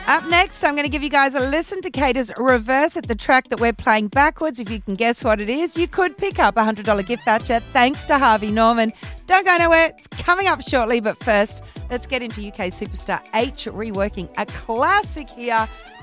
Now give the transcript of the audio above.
Up next, I'm going to give you guys a listen to Kata's reverse at the track that we're playing backwards. If you can guess what it is, you could pick up a $100 gift voucher thanks to Harvey Norman. Don't go nowhere. It's coming up shortly. But first, let's get into UK superstar H reworking a classic here